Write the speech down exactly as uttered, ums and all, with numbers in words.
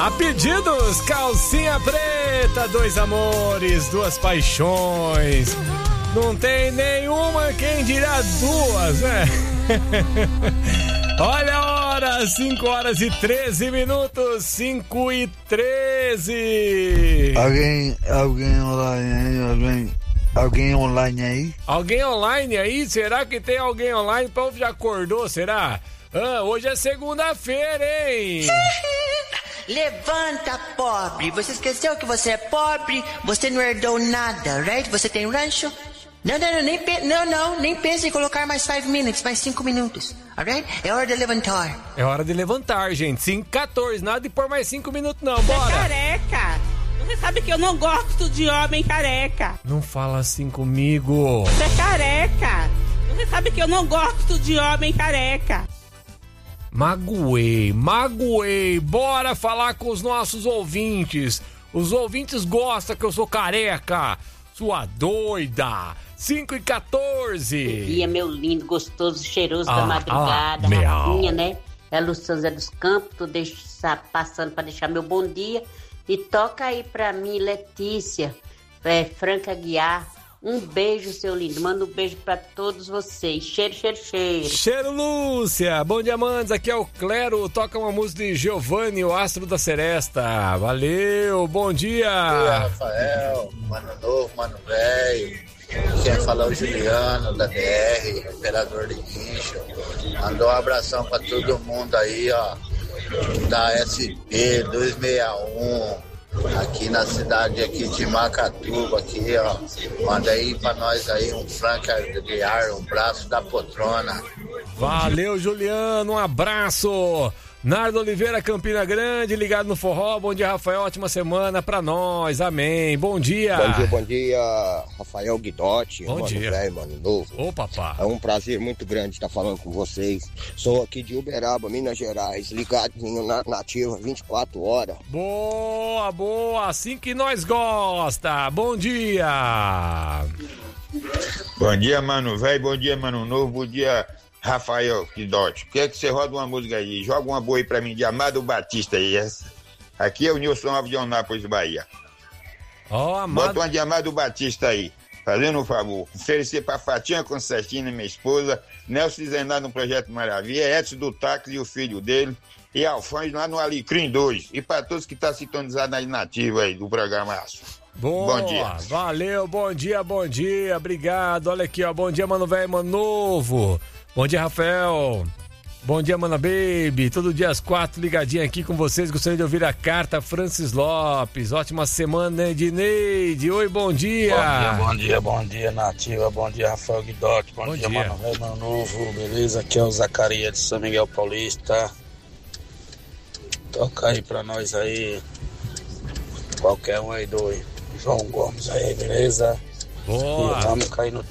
A pedidos, calcinha preta, dois amores, duas paixões. Não tem nenhuma, quem dirá duas, né? Olha a hora, cinco horas e treze minutos, cinco e treze. Alguém, alguém online aí, alguém, alguém online aí? Alguém online aí? Será que tem alguém online? O povo já acordou, será? Ah, hoje é segunda-feira, hein? Levanta, pobre. Você esqueceu que você é pobre? Você não herdou nada, right? Você tem rancho? Não, não, não, nem, pe- não, não, nem pense em colocar mais five minutes, mais cinco minutos, alright? É hora de levantar. É hora de levantar, gente. cinco e quatorze, nada de pôr mais cinco minutos não, Você bora. é careca. Você sabe que eu não gosto de homem careca. Não fala assim comigo. Você é careca. Você sabe que eu não gosto de homem careca. Magoei, magoei. Bora falar com os nossos ouvintes. Os ouvintes gostam que eu sou careca. Sua doida. cinco e quatorze. Dia, meu lindo, gostoso, cheiroso Ah, da madrugada. ah, Rafinha, né? É Lu São José dos Campos. Tô deixa, passando pra deixar meu bom dia. E toca aí pra mim, Letícia, é, Franca Guiar. Um beijo, seu lindo. Manda um beijo pra todos vocês. Cheiro, cheiro, cheiro. Cheiro, Lúcia. Bom dia, Mandes. Aqui é o Clero. Toca uma música de Giovanni, o Astro da Seresta. Valeu, bom dia. Bom dia, Rafael. Mano novo, mano velho. Quem fala é o Juliano, da D R, operador de guincho. Mandou um abração pra todo mundo aí, ó. Da S P duzentos e sessenta e um. Aqui na cidade aqui de Macatuba, aqui, ó. Manda aí pra nós aí um Franca Guiar, um braço da poltrona. Valeu, Juliano, um abraço. Nardo Oliveira, Campina Grande, ligado no forró. Bom dia, Rafael, ótima semana pra nós, amém. Bom dia. Bom dia, bom dia, Rafael Guidotti. Bom mano dia. Velho, mano novo. Ô, papá. É um prazer muito grande estar falando com vocês. Sou aqui de Uberaba, Minas Gerais, ligadinho na nativa vinte e quatro horas. Boa, boa, assim que nós gosta. Bom dia. Bom dia, mano velho, bom dia, mano novo, bom dia, Rafael Guidotti. Quer que você roda uma música aí? Joga uma boa aí pra mim de Amado Batista aí. Essa. Aqui é o Nilson Alves de Onápolis, Bahia. Ó, oh, Amado. Bota uma de Amado Batista aí, fazendo um favor. Oferecer pra Fatinha Concertina, minha esposa, Nelson Zenar no Projeto Maravilha, Edson do Táxi e o filho dele, e Alfães lá no Alecrim dois. E pra todos que tá sintonizados aí nativa aí do programa Aço. Boa, bom dia. Valeu, bom dia, bom dia, obrigado. Olha aqui, ó, bom dia, mano velho, mano novo. Bom dia, Rafael. Bom dia, Mana Baby. Todo dia às quatro, ligadinho aqui com vocês. Gostaria de ouvir a carta Francis Lopes. Ótima semana, Edneide. Oi, bom dia. Bom dia, bom dia, bom dia, Nativa. Bom dia, Rafael Guidotti. Bom, bom dia, dia. Mano velho, mano novo. Beleza? Aqui é o Zacarias de São Miguel Paulista. Toca aí pra nós aí. Qualquer um aí do João Gomes aí, beleza? Boa. E vamos cair no